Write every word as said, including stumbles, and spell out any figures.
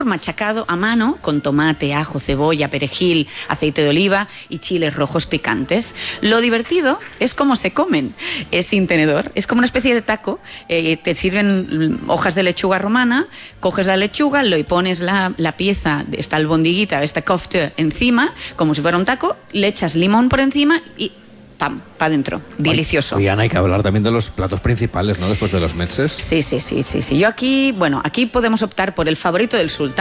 machacado a mano con tomate, ajo, cebolla, perejil, aceite de oliva y chiles rojos picantes. Lo divertido es cómo se comen. Es sin tenedor, es como una especie de taco. Eh, te sirven hojas de lechuga romana, coges la lechuga, lo y pones la, la pieza, esta albondiguita, esta kofte encima, como si fuera un taco, le echas limón por encima y pam, para adentro. Delicioso. Y Ana, hay que hablar también de los platos principales, ¿no? Después de los meses. Sí, sí, sí, sí, sí. Yo aquí, bueno, aquí podemos optar por el favorito del sultán.